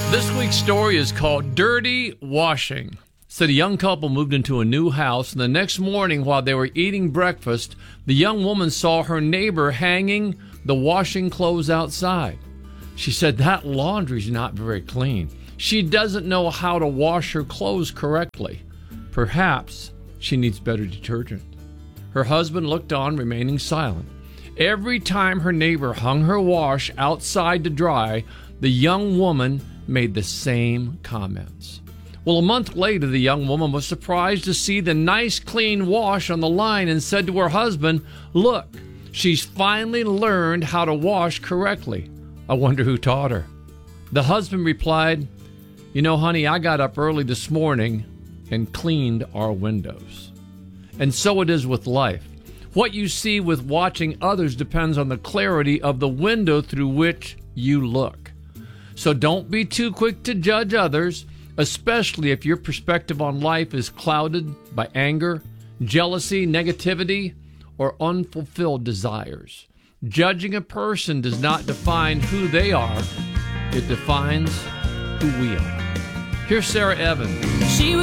This week's story is called Dirty Washing. So the young couple moved into a new house, and the next morning while they were eating breakfast, the young woman saw her neighbor hanging the washing clothes outside. She said, "That laundry's not very clean. She doesn't know how to wash her clothes correctly. Perhaps she needs better detergent." Her husband looked on, remaining silent. Every time her neighbor hung her wash outside to dry, the young woman made the same comments. Well, a month later, the young woman was surprised to see the nice, clean wash on the line and said to her husband, "Look, she's finally learned how to wash correctly. I wonder who taught her." The husband replied, "You know, honey, I got up early this morning and cleaned our windows." And so it is with life. What you see with watching others depends on the clarity of the window through which you look. So don't be too quick to judge others, especially if your perspective on life is clouded by anger, jealousy, negativity, or unfulfilled desires. Judging a person does not define who they are. It defines who we are. Here's Sarah Evans.